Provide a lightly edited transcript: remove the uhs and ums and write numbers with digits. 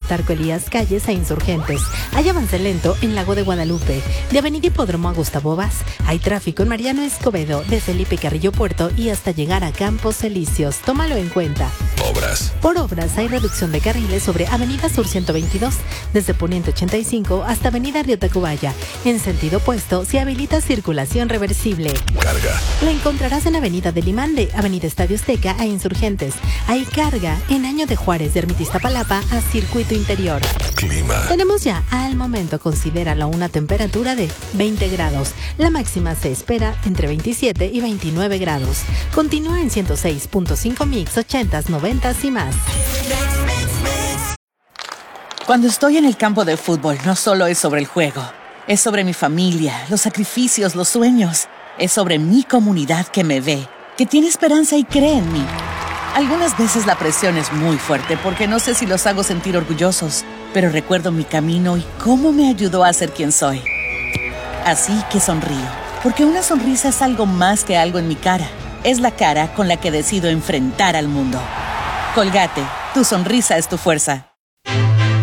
Plutarco Elías Calles a Insurgentes. Hay avance lento en Lago de Guadalupe. De Avenida Hipódromo a Gustavo Vaz. Hay tráfico en Mariano Escobedo, de Felipe Carrillo Puerto y hasta llegar a Campos Elíseos. Tómalo en cuenta. Obras. Por obras hay reducción de carriles sobre Avenida Sur 122, desde Poniente 85 hasta Avenida Río Tacubaya. En sentido opuesto, se habilita circulación reversible. Carga. La encontrarás en Avenida del Imán de Avenida Estadio Azteca a Insurgentes. Hay carga en Año de Juárez de Ermita Iztapalapa a Circuito Interior. Clima. Tenemos ya al momento, considéralo, una temperatura de 20 grados. La máxima se espera entre 27 y 29 grados. Continúa en 106.5 Mix, 80s, 90s y más. Cuando estoy en el campo de fútbol, no solo es sobre el juego. Es sobre mi familia, los sacrificios, los sueños. Es sobre mi comunidad que me ve, que tiene esperanza y cree en mí. Algunas veces la presión es muy fuerte porque no sé si los hago sentir orgullosos, pero recuerdo mi camino y cómo me ayudó a ser quien soy. Así que sonrío, porque una sonrisa es algo más que algo en mi cara. Es la cara con la que decido enfrentar al mundo. Colgate, tu sonrisa es tu fuerza.